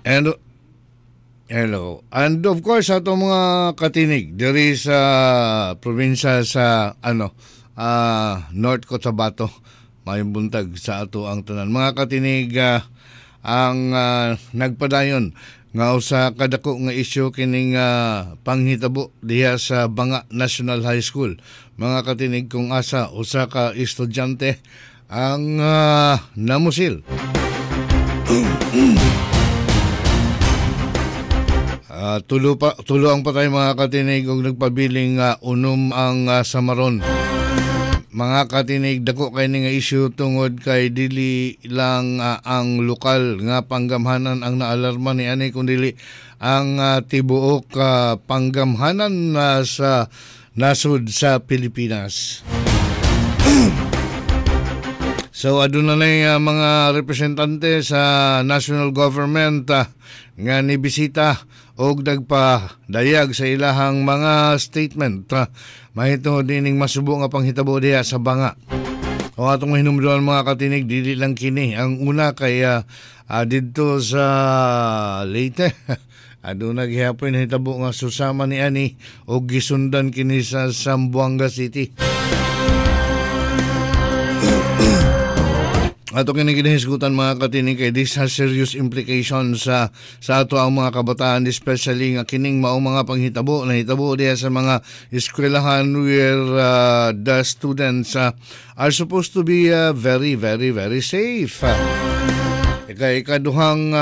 And hello. And of course ato mga katinig diri sa probinsya sa North Cotabato, mayong buntag sa ato ang tanan. Mga katinig, ang nagpadayon nga usa ka dako nga isyu kining panghitabo diha sa Banga National High School. Mga katinig, kung asa usa ka estudyante ang namusil. Tulo ang patay mga katinig ug nagpabiling unom ang samaron. Mga katinig, dako kay ni nga issue tungod kay dili lang ang lokal nga panggamhanan ang naalarma ni ani kundi ang tibuok panggamhanan sa nasud sa Pilipinas. So aduna na mga representante sa national government nga nibisita og nagpadayag sa ilahang mga statement mahitungod dining masubo nga panghitabo diha sa Banga. O atong hinumduan mga katinig, dili lang kini ang una kay didto sa Leyte. Aduna gihapon hitabo nga susama ni ani og gisundan kini sa Zamboanga City. Ato kini ginahisgutan mga katinig kay this has serious implications sa ato ang mga kabataan, especially nga kining maong mga panghitabo na hitabo diha sa mga eskwelahan where the students are supposed to be very very very safe. Kay kaduhang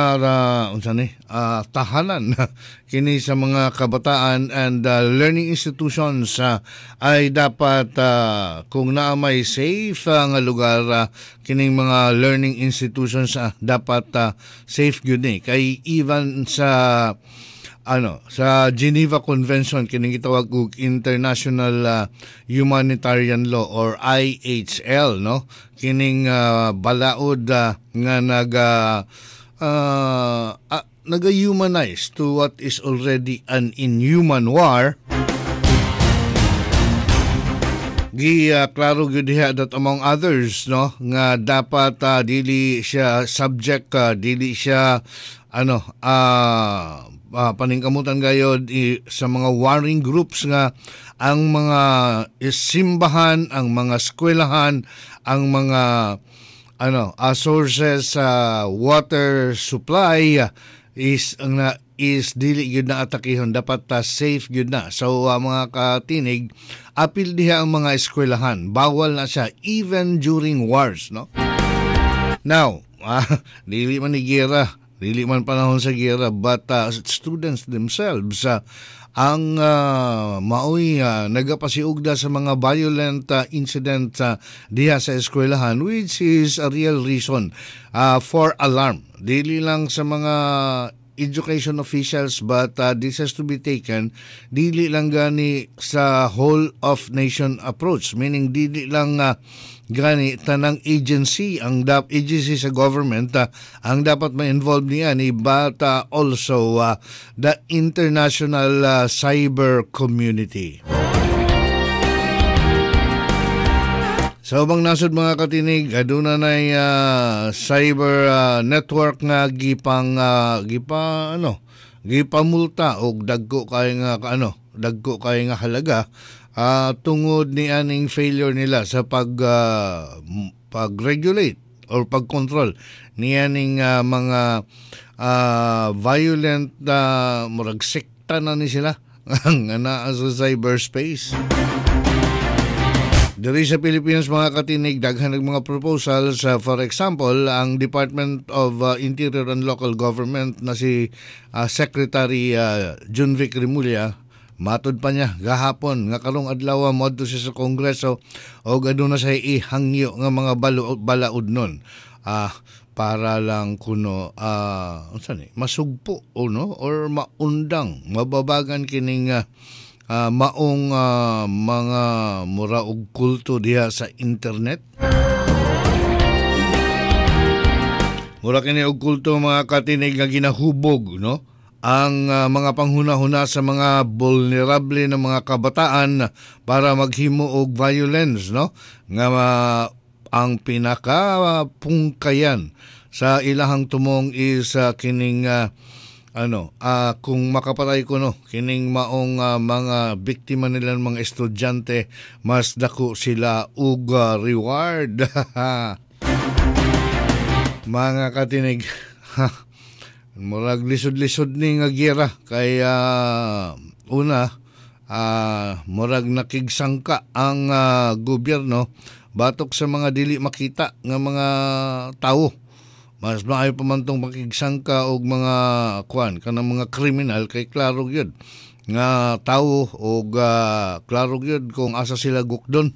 tahanan kini sa mga kabataan and learning institutions ay dapat kung naamay safe nga lugar, kining mga learning institutions dapat safe gyud ni kay even sa sa Geneva Convention kining gitawag og International Humanitarian Law or IHL, no, kining balaod nga naga-humanize to what is already an inhuman war. Klaro gyud diha that among others, no, nga dapat dili siya subject, dili siya paningkamutan gayod sa mga warring groups nga ang mga simbahan, ang mga eskwelahan, ang mga sources water supply is dili gyud na atakihon, dapat safe gyud na. So mga katinig, apil diha ang mga eskwelahan, bawal na siya even during wars, no. Now dili man ni gera, dili man panahon sa gera, but students themselves ang maoy nagapasiugda sa mga violent incident diha sa eskwelahan, which is a real reason for alarm. Dili lang sa mga education officials, but this has to be taken dili lang gani sa whole of nation approach, meaning dili lang gani tanang agency sa government ang dapat ma-involve niya ni, but also the international cyber community. Sa ubang nasod mga katinig, aduna nay cyber network nga gipamulta og dagko kay nga halaga tungod ni aning failure nila sa pag-regulate or pag-control ni aning mga violent murag sekta na ni sila nga naa sa cyberspace. Diri sa Pilipinas mga katinig, daghan ng mga proposals. For example, ang Department of Interior and Local Government na si Secretary Junvic Rimulya, matod pa niya gahapon nga karong adlaw moadto siya sa Kongreso o aduna sa ihangyo nga mga balaod nun para lang kuno masugpo or maundang mababagan kining maong mga mura og kulto diha sa internet. Mura kini og kulto mga katinig nga ginahubog, no, ang mga panghuna-huna sa mga vulnerable na mga kabataan para maghimo og violence, no, nga ang pinaka pungkayan sa ilahang tumong is kining kung makapatay ko no kining maong mga biktima nilang mga estudyante, mas dako sila og reward. Mga katinig, murag lisod-lisod ni nga gira kay murag nakigsangka ang gobyerno batok sa mga dili makita nga mga tawo. Mas maayo pa man tong makigsangka og mga kanang mga kriminal kay klaro gyud nga tawo og klaro gyud kung asa sila gukdon.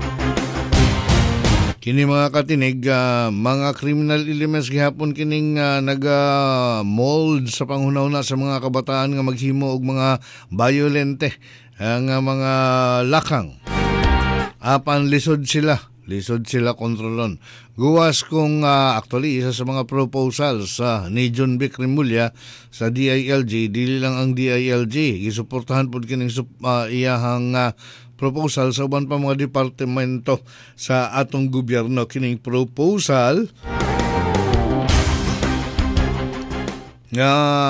Kini mga katinig, mga criminal elements gihapon kining naga-mold sa panghunahuna sa mga kabataan nga maghimo og mga violente nga mga lakang. Apan lisod sila kontrolon. Guwas kung actually isa sa mga proposals ni John Vic Remulla sa DILG, dili lang ang DILG, gisuportahan pud kining iyahang proposal sa uban pa mga departamento sa atong gobyerno. Kining proposal nga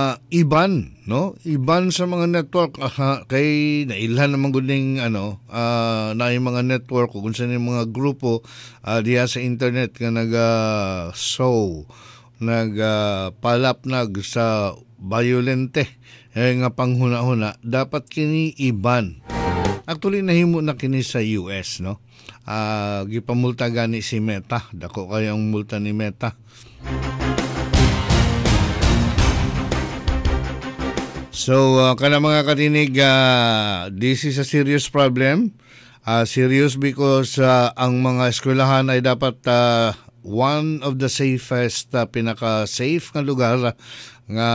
iban sa mga network kay nailhan naman guning na yung mga network kung saan yung mga grupo diha sa internet nga palapnag sa violente nga panghuna-huna, dapat kini iban. Actually nahimo na kini sa US, no? Gipamulta gani si Meta, dako kayang multa ni Meta. So, kana mga katinig, this is a serious problem. Serious because ang mga eskwelahan ay dapat one of the safest, pinaka-safe nga lugar nga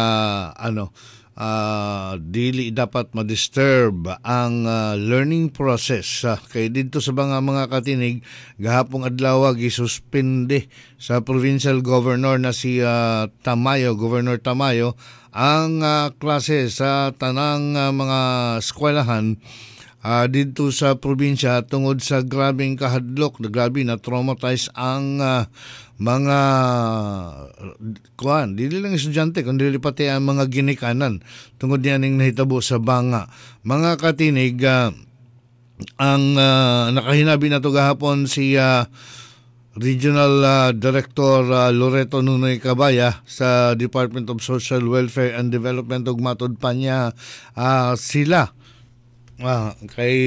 dili dapat ma-disturb ang learning process. Kay dito sa mga katinig, gahapong adlaw gisuspende sa provincial governor na si Governor Tamayo, ang klase sa tanang mga eskwelahan dito sa probinsya tungod sa grabing kahadlok, grabe na traumatize ang mga dili lang estudyante kundi pati ang mga ginikanan tungod niyaning nahitabo sa banga. Mga katinig, ang nakahinabi na to gahapon si Regional Director Loreto Nunoy Cabaya sa Department of Social Welfare and Development ug matud pa niya sila kay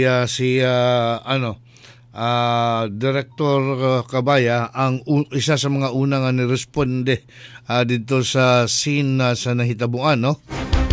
Director Cabaya ang isa sa mga una nga niresponde dito sa scene sa nahitabuan, no?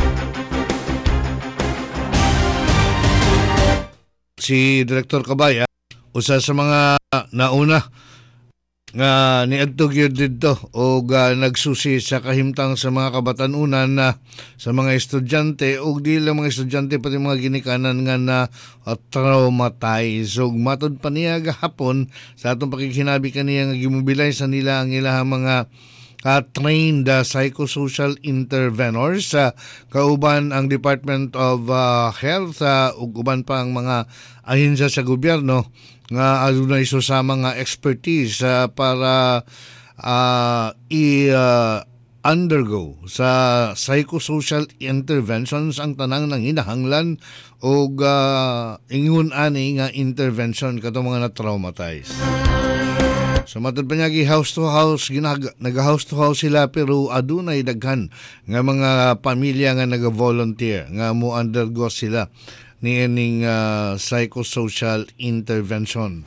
Si Director Cabaya usa sa mga nauna nga niadtog yun dito o nagsusi sa kahimtang sa mga kabatanunan sa mga estudyante o di lang mga estudyante pati mga ginikanan nga na traumatized. So matod pa niya gahapon sa atong pakikinabi kaniya nga gimobilize sa nila ang ilang mga trained psychosocial intervenors kauban ang Department of Health ug uban pa ang mga ahensya sa gobyerno nga adunay susama nga expertise para undergo sa psychosocial interventions ang tanang nanginahanglan o ingon ani nga intervention kato mga na-traumatize. So matod pa niya house to house, nag-house to house sila pero adunay daghan nga mga pamilya nga nag-volunteer nga mo undergo sila niining psychosocial intervention.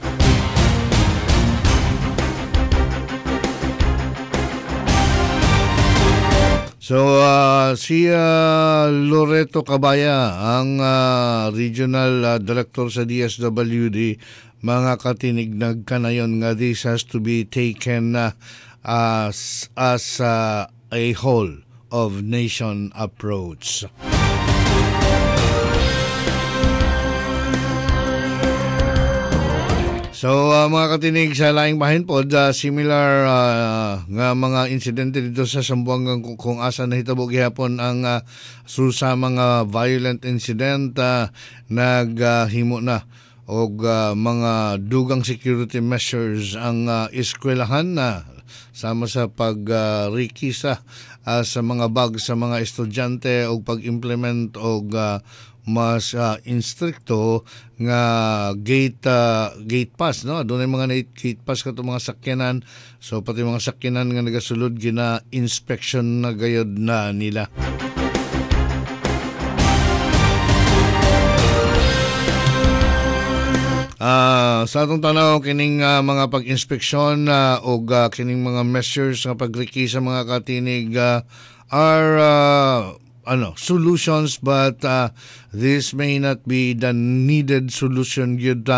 So si Loreto Cabaya ang Regional Director sa DSWD, mga katinig, nagkanayon nga this has to be taken as a whole of nation approach. So mga katinig, sa laing bahin po, similar nga mga insidente dito sa Zamboanga kung asa nahitabo gihapon ang susa mga violent incident, naghimo na og mga dugang security measures ang eskwelahan sama sa pag-rikisa sa mga bag sa mga estudyante o pag-implement og mas instrikto nga gate pass, no, doon mga gate pass kato mga sakyanan, so pati mga sakyanan nga nagasulod gina inspection na gayod na nila. Sa atong tanaw kining mga pag-inspeksyon o kining mga measures nga pagriki sa mga katinig are solutions, but this may not be the needed solution gyud